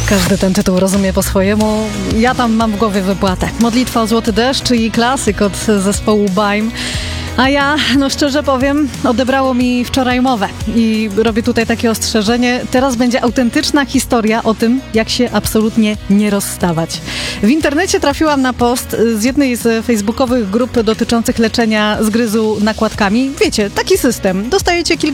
Każdy ten tytuł rozumie po swojemu. Ja tam mam w głowie wypłatę. Modlitwa o złoty deszcz i klasyk od zespołu Baim. A ja, szczerze powiem, odebrało mi wczoraj mowę i robię tutaj takie ostrzeżenie. Teraz będzie autentyczna historia o tym, jak się absolutnie nie rozstawać. W internecie trafiłam na post z jednej z facebookowych grup dotyczących leczenia zgryzu nakładkami. Wiecie, taki system. Dostajecie kilka